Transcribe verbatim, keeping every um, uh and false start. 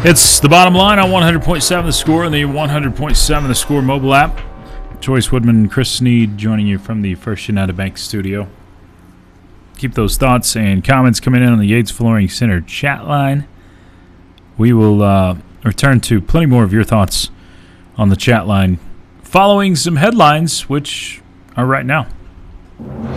It's the bottom line on one hundred point seven The Score and the one hundred point seven The Score mobile app. Joyce Woodman and Chris Sneed joining you from the First United Bank studio. Keep those thoughts and comments coming in on the Yates Flooring Center chat line. We will uh, return to plenty more of your thoughts on the chat line following some headlines, which are right now.